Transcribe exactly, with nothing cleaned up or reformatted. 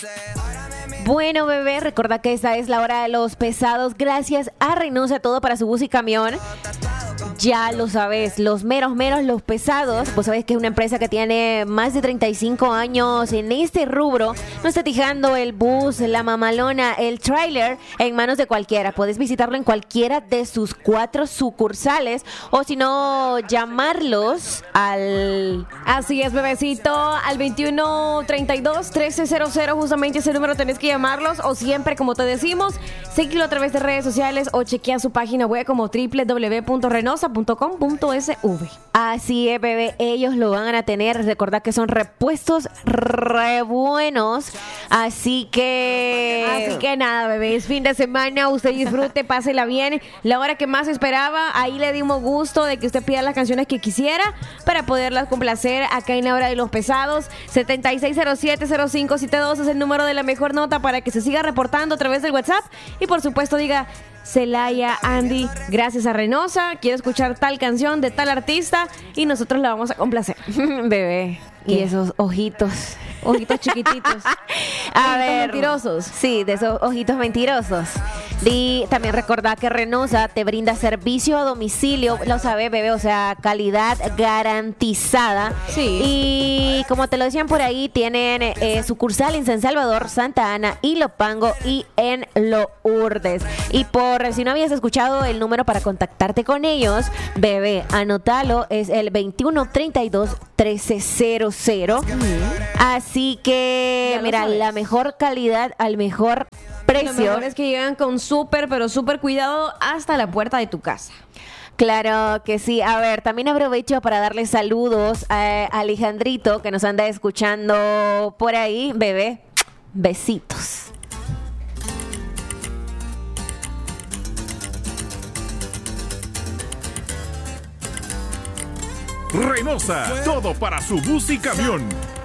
Bueno, bebé, recuerda que esta es la hora de los pesados. Gracias a Reynosa Todo para su bus y camión. Ya lo sabes, los meros, meros, los pesados. Pues sabes que es una empresa que tiene más de treinta y cinco años en este rubro. No está dejando el bus, la mamalona, el tráiler en manos de cualquiera. Puedes visitarlo en cualquiera de sus cuatro sucursales o si no, llamarlos al... Así es, bebecito, al veintiuno treinta y dos trece cero cero, justamente ese número tenés que llamarlos o siempre, como te decimos, seguirlo a través de redes sociales o chequea su página web como doble u doble u doble u punto reynosa punto com punto s v. Así es, bebé, ellos lo van a tener. Recordad que son repuestos re buenos. Así que... Así que nada, bebé, es fin de semana, usted disfrute, pásela bien. La hora que más esperaba, ahí le dimos gusto de que usted pida las canciones que quisiera para poderlas complacer acá en la hora de los pesados. setenta y seis cero siete cero cinco siete dos es el número de la mejor nota para que se siga reportando a través del WhatsApp. Y por supuesto diga... Celaya, Andy, gracias a Reynosa, quiero escuchar tal canción de tal artista y nosotros la vamos a complacer. Bebé, ¿qué? Y esos ojitos. Ojitos chiquititos. A ojitos ver, mentirosos. Sí, de esos ojitos mentirosos. Y también recordá que Reynosa te brinda servicio a domicilio, lo sabes, bebé, o sea, calidad garantizada. Sí. Y como te lo decían por ahí, tienen eh, sucursal en San Salvador, Santa Ana, Ilopango y en Lourdes. Y por si no habías escuchado el número para contactarte con ellos, bebé, anótalo, es el veintiuno treinta y dos trece cero cero. Uh-huh. Así que, Ya mira, la mejor calidad al mejor precio. Lo mejor es que llegan con súper, pero súper cuidado hasta la puerta de tu casa. Claro que sí. A ver, también aprovecho para darle saludos a Alejandrito, que nos anda escuchando por ahí. Bebé, besitos. Reynosa, todo para su bus y camión.